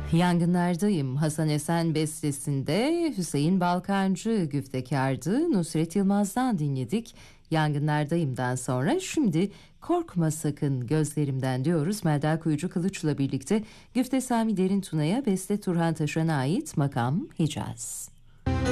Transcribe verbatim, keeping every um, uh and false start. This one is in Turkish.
Yangınlardayım Hasan Esen bestesinde Hüseyin Balkancı güftekardı. Nusret Yılmaz'dan dinledik. Yangınlardayımdan sonra şimdi korkma sakın gözlerimden diyoruz. Melda Kuyucu Kılıç'la birlikte güfte Sami Derin Tuna'ya, beste Turhan Taşan'a ait Makam Hicaz.